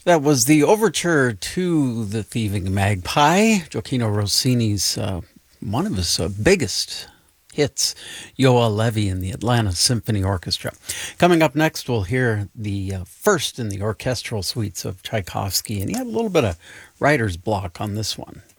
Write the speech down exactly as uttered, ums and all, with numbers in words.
That was the overture to The Thieving Magpie, Gioacchino Rossini's uh, one of his uh, biggest hits, Yoa Levy and the Atlanta Symphony Orchestra. Coming up next, we'll hear the uh, first in the orchestral suites of Tchaikovsky, and he had a little bit of writer's block on this one.